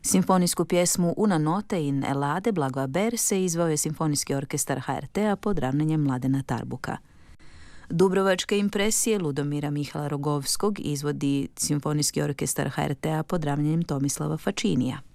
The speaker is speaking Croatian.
Simfonijsku pjesmu Una notte in Elade Blagoja Berse izveo je Simfonijski orkestar HRT-a pod ravnanjem Mladena Tarbuka. Dubrovačke impresije Ludomira Mihala Rogovskog izvodi Simfonijski orkestar HRT-a pod ravnanjem Tomislava Fačinija.